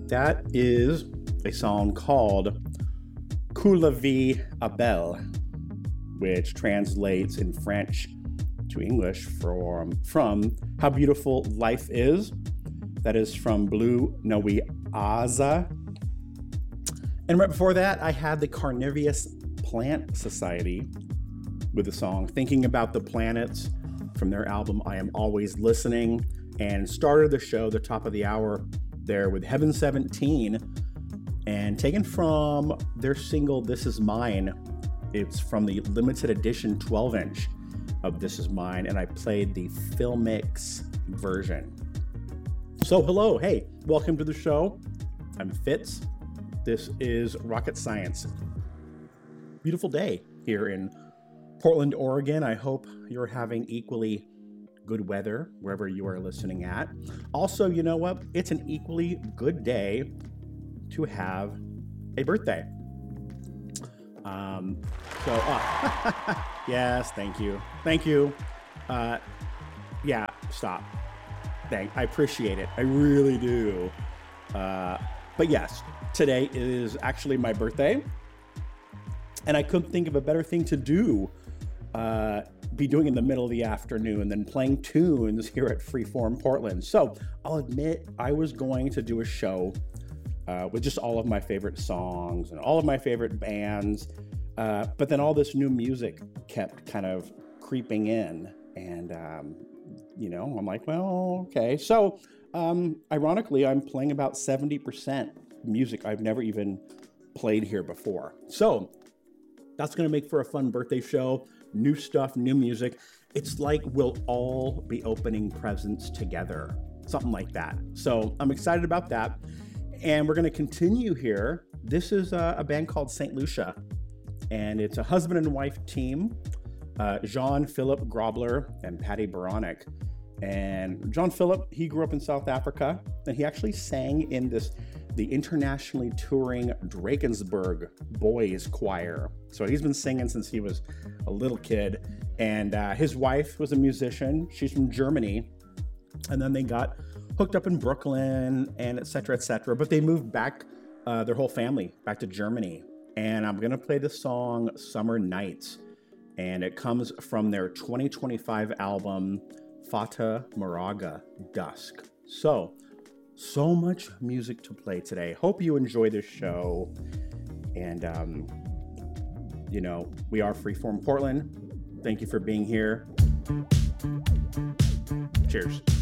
That is a song called Que la vie est belle, which translates in French to English from How Beautiful Life Is. That is from Blue Noe Aza. And right before that, I had the Carnivorous Plant Society with the song Thinking About the Planets from their album I Am Always Listening, and started the show, the top of the hour there, with Heaven 17, and taken from their single This Is Mine. It's from the limited edition 12-inch of This Is Mine, and I played the Filmix version. So hello, hey, welcome to the show. I'm Fitz. This is Rocket Science. Beautiful day here in Portland, Oregon. I hope you're having equally good weather wherever you are listening at. Also, you know what? It's an equally good day to have a birthday. Yes, thank you. Yeah, stop. I appreciate it. I really do. But yes, today is actually my birthday, and I couldn't think of a better thing to do. Be doing in the middle of the afternoon than playing tunes here at Freeform Portland. So I'll admit I was going to do a show with just all of my favorite songs and all of my favorite bands, but then all this new music kept kind of creeping in, and I'm like, well, okay. So ironically, I'm playing about 70% music I've never even played here before. So that's going to make for a fun birthday show. New stuff, new music. It's like we'll all be opening presents together, something like that. So I'm excited about that. And we're going to continue here. This is a band called St. Lucia, and it's a husband and wife team, Jean-Philippe Grobler and Patty Baranek. And Jean-Philippe, he grew up in South Africa, and he actually sang in the internationally touring Drakensberg Boys Choir. So he's been singing since he was a little kid. And his wife was a musician. She's from Germany. And then they got hooked up in Brooklyn and et cetera, et cetera. But they moved back, their whole family, back to Germany. And I'm going to play the song Summer Nights. And it comes from their 2025 album, Fata Moraga Dusk. So much music to play today. Hope you enjoy this show. And, we are Freeform Portland. Thank you for being here. Cheers.